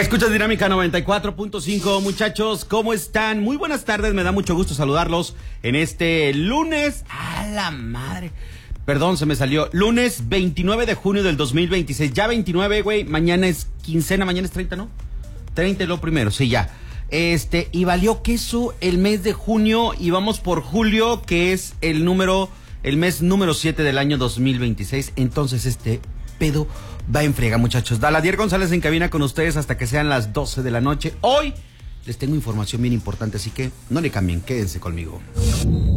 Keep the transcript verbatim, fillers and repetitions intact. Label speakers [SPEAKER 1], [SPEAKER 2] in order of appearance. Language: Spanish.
[SPEAKER 1] Escuchas Dinámica noventa y cuatro punto cinco, muchachos, ¿cómo están? Muy buenas tardes, me da mucho gusto saludarlos en este lunes. ¡A la madre! Perdón, se me salió. Lunes veintinueve de junio del dos mil veintiséis. Ya veintinueve, güey, mañana es quincena, mañana es treinta, ¿no? treinta es lo primero, sí, ya. Este, y valió queso el mes de junio y vamos por julio, que es el número, el mes número siete del año dos mil veintiséis. Entonces este pedo va en friega, muchachos. Daladier González en cabina con ustedes hasta que sean las doce de la noche. Hoy les tengo información bien importante, así que no le cambien, quédense conmigo.